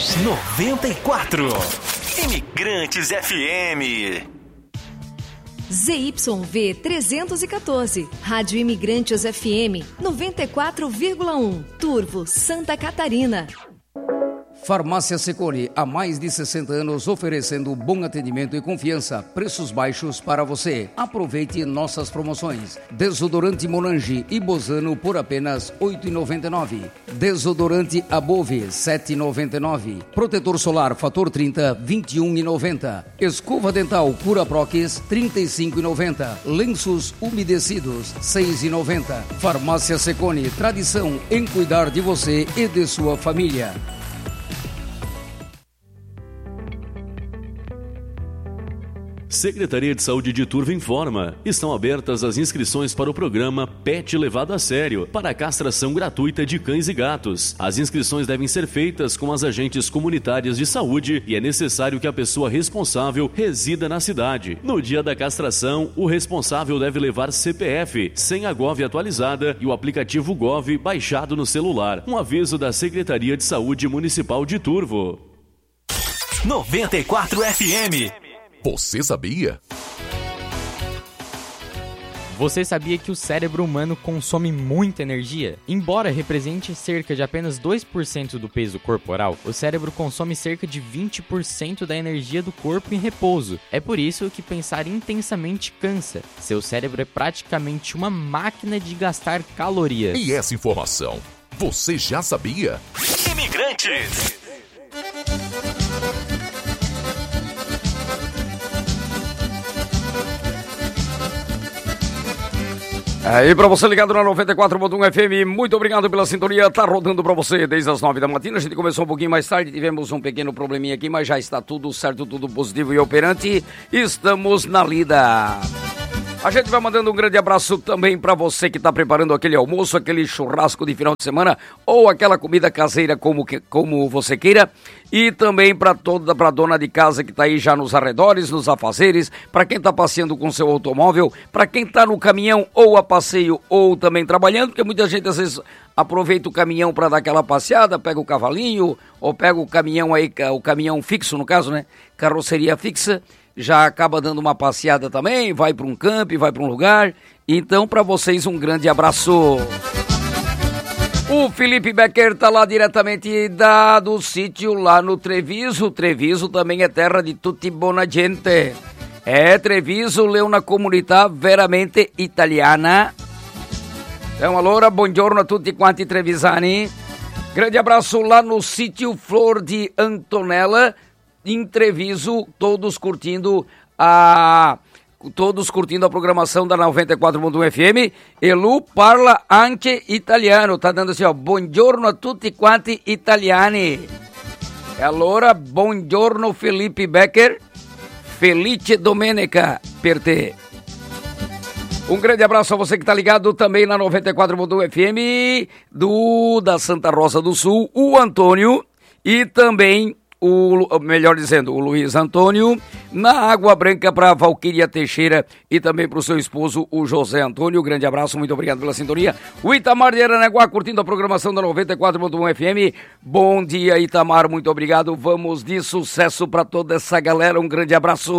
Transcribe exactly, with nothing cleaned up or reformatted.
noventa e quatro. Imigrantes F M. Z Y V trezentos e quatorze, Rádio Imigrantes F M noventa e quatro vírgula um, Turvo, Santa Catarina. Farmácia Secone, há mais de sessenta anos oferecendo bom atendimento e confiança, preços baixos para você. Aproveite nossas promoções. Desodorante Monange e Bozano por apenas oito reais e noventa e nove centavos. Desodorante Above, sete reais e noventa e nove centavos. Protetor solar Fator trinta, vinte e um reais e noventa centavos. Escova dental Cura Prox, trinta e cinco reais e noventa centavos. Lenços umedecidos, seis reais e noventa centavos. Farmácia Secone, tradição em cuidar de você e de sua família. Secretaria de Saúde de Turvo informa. Estão abertas as inscrições para o programa Pet Levado a Sério, para a castração gratuita de cães e gatos. As inscrições devem ser feitas com as agentes comunitárias de saúde e é necessário que a pessoa responsável resida na cidade. No dia da castração, o responsável deve levar C P F, senha Gov atualizada e o aplicativo Gov baixado no celular. Um aviso da Secretaria de Saúde Municipal de Turvo. noventa e quatro F M. Você sabia? Você sabia que o cérebro humano consome muita energia? Embora represente cerca de apenas dois por cento do peso corporal, o cérebro consome cerca de vinte por cento da energia do corpo em repouso. É por isso que pensar intensamente cansa. Seu cérebro é praticamente uma máquina de gastar calorias. E essa informação, você já sabia? Imigrantes. Aí pra você ligado na noventa e quatro ponto um F M, muito obrigado pela sintonia, tá rodando pra você desde as nove da matina, a gente começou um pouquinho mais tarde, tivemos um pequeno probleminha aqui, mas já está tudo certo, tudo positivo e operante, estamos na lida. A gente vai mandando um grande abraço também para você que está preparando aquele almoço, aquele churrasco de final de semana ou aquela comida caseira como, que, como você queira. E também para toda, para dona de casa que está aí já nos arredores, nos afazeres, para quem está passeando com seu automóvel, para quem está no caminhão ou a passeio ou também trabalhando, porque muita gente às vezes aproveita o caminhão para dar aquela passeada, pega o cavalinho ou pega o caminhão aí, o caminhão fixo no caso, né? Carroceria fixa. Já acaba dando uma passeada também, vai para um campo, vai para um lugar. Então, para vocês, um grande abraço. O Felipe Becker tá lá diretamente da, do sítio lá no Treviso. Treviso também é terra de tutti buona gente. É, Treviso, Leona comunità veramente italiana. Então, allora, buongiorno a tutti quanti trevisani. Grande abraço lá no sítio Flor de Antonella. Em Treviso, todos curtindo a todos curtindo a programação da noventa e quatro ponto um F M. Elu parla anche italiano, tá dando assim, ó, buongiorno a tutti quanti italiani. E allora, buongiorno Felipe Becker, felice domenica per te. Um grande abraço a você que tá ligado também na noventa e quatro ponto um F M do da Santa Rosa do Sul, o Antônio e também o, melhor dizendo, o Luiz Antônio, na Água Branca para a Valquíria Teixeira e também para o seu esposo, o José Antônio. Grande abraço, muito obrigado pela sintonia. O Itamar de Aranaguá curtindo a programação da noventa e quatro ponto um F M. Bom dia, Itamar, muito obrigado. Vamos de sucesso para toda essa galera. Um grande abraço.